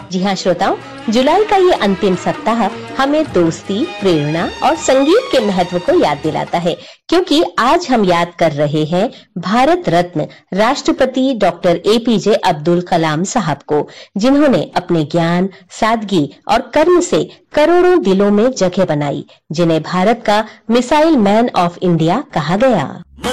जी हाँ श्रोताओं, जुलाई का ये अंतिम सप्ताह हमें दोस्ती, प्रेरणा और संगीत के महत्व को याद दिलाता है, क्योंकि आज हम याद कर रहे हैं भारत रत्न राष्ट्रपति डॉक्टर APJ अब्दुल कलाम साहब को, जिन्होंने अपने ज्ञान, सादगी और कर्म से करोड़ों दिलों में जगह बनाई, जिन्हें भारत का मिसाइल मैन ऑफ इंडिया कहा गया।